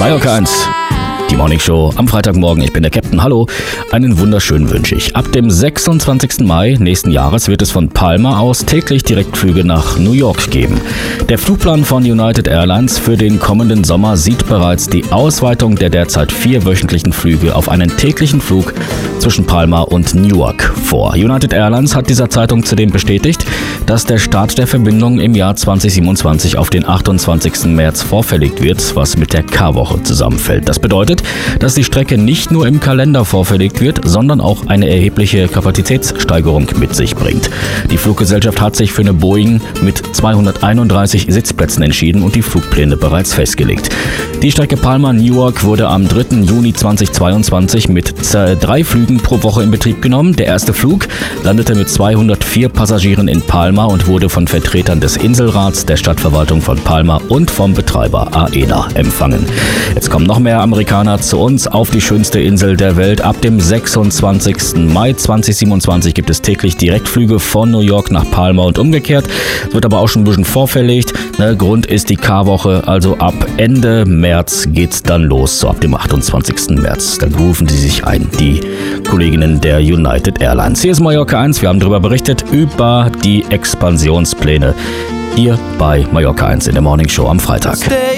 Mallorca 1. Die Morning Show am Freitagmorgen. Ich bin der Captain. Hallo. Einen wunderschönen wünsche ich. Ab dem 26. Mai nächsten Jahres wird es von Palma aus täglich Direktflüge nach New York geben. Der Flugplan von United Airlines für den kommenden Sommer sieht bereits die Ausweitung der derzeit 4 wöchentlichen Flüge auf einen täglichen Flug zwischen Palma und Newark vor. United Airlines hat dieser Zeitung zudem bestätigt, dass der Start der Verbindung im Jahr 2027 auf den 28. März vorverlegt wird, was mit der Karwoche zusammenfällt. Das bedeutet, dass die Strecke nicht nur im Kalender vorverlegt wird, sondern auch eine erhebliche Kapazitätssteigerung mit sich bringt. Die Fluggesellschaft hat sich für eine Boeing mit 231 Sitzplätzen entschieden und die Flugpläne bereits festgelegt. Die Strecke Palma-Newark wurde am 3. Juni 2022 mit 3 Flügen pro Woche in Betrieb genommen. Der erste Flug landete mit 204 Passagieren in Palma und wurde von Vertretern des Inselrats, der Stadtverwaltung von Palma und vom Betreiber AENA empfangen. Jetzt kommen noch mehr Amerikaner zu uns auf die schönste Insel der Welt. Ab dem 26. Mai 2027 gibt es täglich Direktflüge von New York nach Palma und umgekehrt. Es wird aber auch schon ein bisschen vorverlegt. Grund ist die Karwoche, also ab Ende März geht's dann los, so ab dem 28. März. Dann rufen sie sich ein, die Kolleginnen der United Airlines. Hier ist Mallorca 1, wir haben darüber berichtet, über die Expansionspläne hier bei Mallorca 1 in der Morning Show am Freitag.